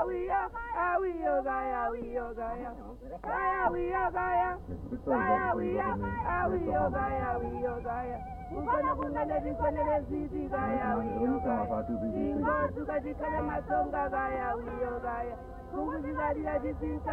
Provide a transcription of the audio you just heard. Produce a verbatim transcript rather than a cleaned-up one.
wiya awiyo gaya wiyo gaya gaya wiya gaya gaya wiya awiyo gaya wiyo gaya ukona kungane dikone zidi gaya wiyo gaya ingozi kadikale masonga gaya wiyo gaya kunguzikadira disinta